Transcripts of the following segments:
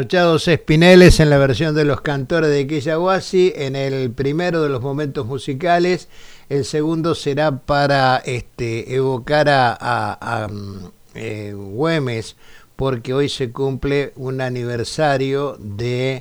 Marchados Espineles en la versión de Los Cantores de Quillahuasi, en el primero de los momentos musicales. El segundo será para evocar a Güemes, porque hoy se cumple un aniversario de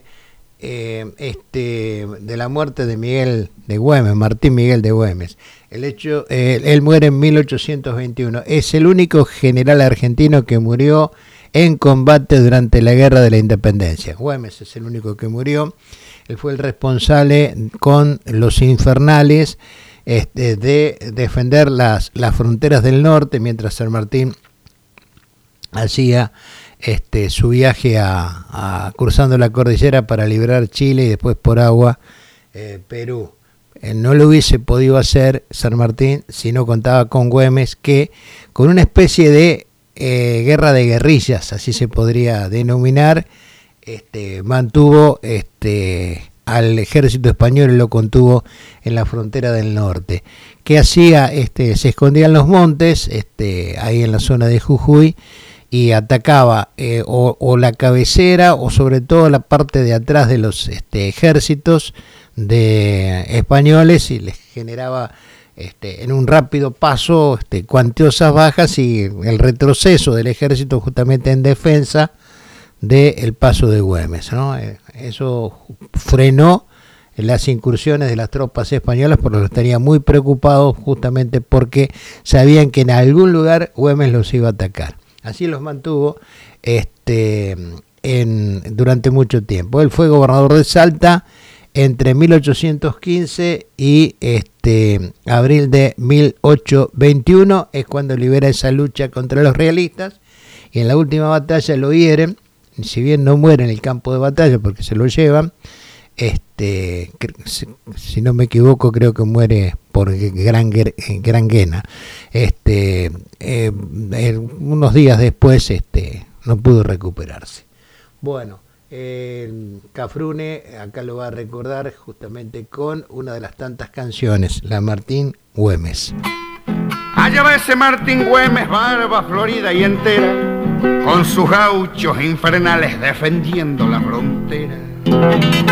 la muerte de Miguel de Güemes, Martín Miguel de Güemes. Él muere en 1821. Es el único general argentino que murió en combate durante la Guerra de la Independencia. Güemes es el único que murió. Él fue el responsable con los infernales de defender las fronteras del norte, mientras San Martín hacía su viaje cruzando la cordillera para liberar Chile y después por agua Perú. No lo hubiese podido hacer San Martín si no contaba con Güemes, que con una especie de guerra de guerrillas, así se podría denominar, mantuvo al ejército español y lo contuvo en la frontera del norte. ¿Qué hacía? Se escondía en los montes, ahí en la zona de Jujuy, y atacaba o la cabecera o sobre todo la parte de atrás de los ejércitos de españoles, y les generaba en un rápido paso cuantiosas bajas y el retroceso del ejército justamente en defensa del paso de Güemes, ¿no? Eso frenó las incursiones de las tropas españolas, por lo que estarían muy preocupados justamente porque sabían que en algún lugar Güemes los iba a atacar. Así los mantuvo durante mucho tiempo. Él fue gobernador de Salta entre 1815 y abril de 1821, es cuando libera esa lucha contra los realistas, y en la última batalla lo hieren, si bien no muere en el campo de batalla porque se lo llevan, si no me equivoco creo que muere por gangrena. Unos días después no pudo recuperarse. Bueno, Cafrune acá lo va a recordar justamente con una de las tantas canciones, la Martín Güemes. Allá va ese Martín Güemes, barba florida y entera, con sus gauchos infernales defendiendo la frontera.